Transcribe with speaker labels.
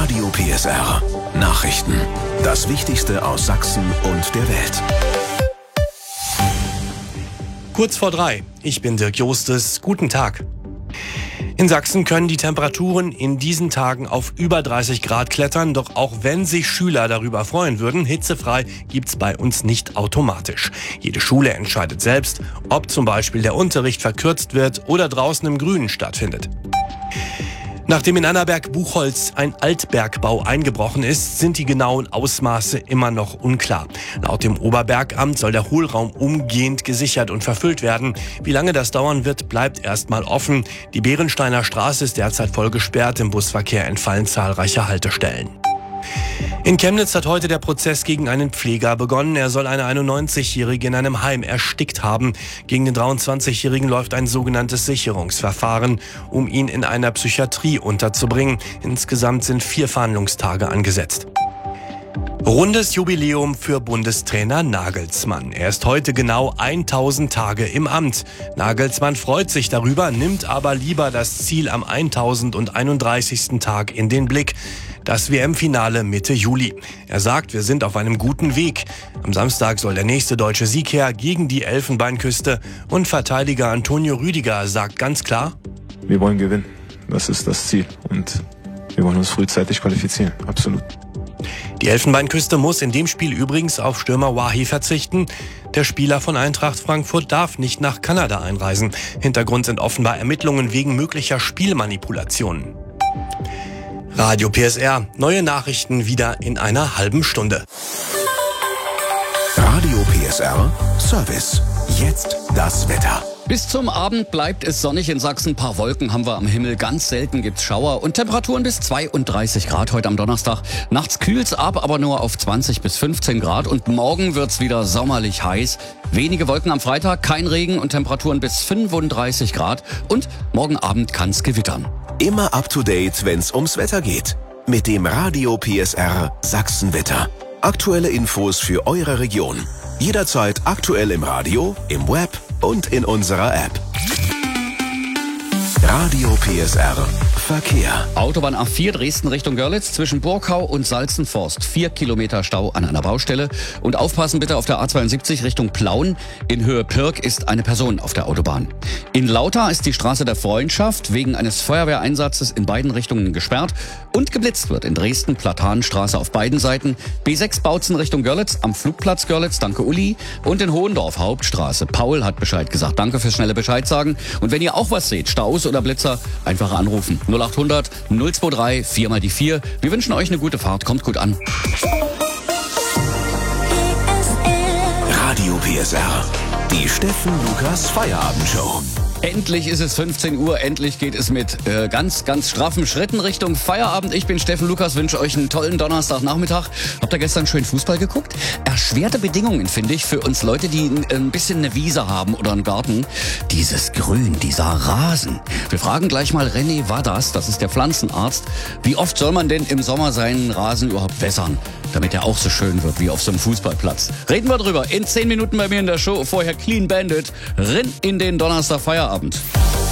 Speaker 1: Radio PSR. Nachrichten. Das Wichtigste aus Sachsen und der Welt.
Speaker 2: Kurz vor 3. Ich bin Dirk Jostes. Guten Tag. In Sachsen können die Temperaturen in diesen Tagen auf über 30 Grad klettern. Doch auch wenn sich Schüler darüber freuen würden, hitzefrei gibt's bei uns nicht automatisch. Jede Schule entscheidet selbst, ob zum Beispiel der Unterricht verkürzt wird oder draußen im Grünen stattfindet. Nachdem in Annaberg-Buchholz ein Altbergbau eingebrochen ist, sind die genauen Ausmaße immer noch unklar. Laut dem Oberbergamt soll der Hohlraum umgehend gesichert und verfüllt werden. Wie lange das dauern wird, bleibt erstmal offen. Die Bärensteiner Straße ist derzeit voll gesperrt. Im Busverkehr entfallen zahlreiche Haltestellen. In Chemnitz hat heute der Prozess gegen einen Pfleger begonnen. Er soll eine 91-Jährige in einem Heim erstickt haben. Gegen den 23-Jährigen läuft ein sogenanntes Sicherungsverfahren, um ihn in einer Psychiatrie unterzubringen. Insgesamt sind 4 Verhandlungstage angesetzt. Rundes Jubiläum für Bundestrainer Nagelsmann. Er ist heute genau 1000 Tage im Amt. Nagelsmann freut sich darüber, nimmt aber lieber das Ziel am 1031. Tag in den Blick. Das WM-Finale Mitte Juli. Er sagt, wir sind auf einem guten Weg. Am Samstag soll der nächste deutsche Sieg her gegen die Elfenbeinküste. Und Verteidiger Antonio Rüdiger sagt ganz klar:
Speaker 3: Wir wollen gewinnen. Das ist das Ziel. Und wir wollen uns frühzeitig qualifizieren. Absolut.
Speaker 2: Die Elfenbeinküste muss in dem Spiel übrigens auf Stürmer Wahi verzichten. Der Spieler von Eintracht Frankfurt darf nicht nach Kanada einreisen. Hintergrund sind offenbar Ermittlungen wegen möglicher Spielmanipulationen. Radio PSR. Neue Nachrichten wieder in einer halben Stunde.
Speaker 1: Radio PSR Service. Jetzt das Wetter.
Speaker 4: Bis zum Abend bleibt es sonnig in Sachsen. Ein paar Wolken haben wir am Himmel. Ganz selten gibt's Schauer und Temperaturen bis 32 Grad heute am Donnerstag. Nachts kühlt's ab, aber nur auf 20 bis 15 Grad. Und morgen wird's wieder sommerlich heiß. Wenige Wolken am Freitag, kein Regen und Temperaturen bis 35 Grad. Und morgen Abend kann's gewittern.
Speaker 1: Immer up to date, wenn's ums Wetter geht. Mit dem Radio PSR Sachsenwetter. Aktuelle Infos für eure Region. Jederzeit aktuell im Radio, im Web und in unserer App. Radio PSR Verkehr.
Speaker 4: Autobahn A4 Dresden Richtung Görlitz zwischen Burkau und Salzenforst. 4 Kilometer Stau an einer Baustelle. Und aufpassen bitte auf der A72 Richtung Plauen. In Höhe Pirk ist eine Person auf der Autobahn. In Lauter ist die Straße der Freundschaft wegen eines Feuerwehreinsatzes in beiden Richtungen gesperrt. Und geblitzt wird in Dresden Platanenstraße auf beiden Seiten. B6 Bautzen Richtung Görlitz am Flugplatz Görlitz. Danke Uli. Und in Hohendorf Hauptstraße. Paul hat Bescheid gesagt. Danke fürs schnelle Bescheid sagen. Und wenn ihr auch was seht, Staus oder Blitzer, einfach anrufen. 0800 023 4 mal die 4. Wir wünschen euch eine gute Fahrt. Kommt gut an.
Speaker 1: Radio PSR. Die Steffen Lukas Feierabendshow.
Speaker 4: Endlich ist es 15 Uhr, endlich geht es mit ganz straffen Schritten Richtung Feierabend. Ich bin Steffen Lukas, wünsche euch einen tollen Donnerstagnachmittag. Habt ihr gestern schön Fußball geguckt? Erschwerte Bedingungen, finde ich, für uns Leute, die ein bisschen eine Wiese haben oder einen Garten. Dieses Grün, dieser Rasen. Wir fragen gleich mal René Wadas, das ist der Pflanzenarzt. Wie oft soll man denn im Sommer seinen Rasen überhaupt wässern, damit er auch so schön wird wie auf so einem Fußballplatz? Reden wir drüber in 10 Minuten bei mir in der Show. Vorher Clean Bandit, Rinn in den Donnerstag Feierabend.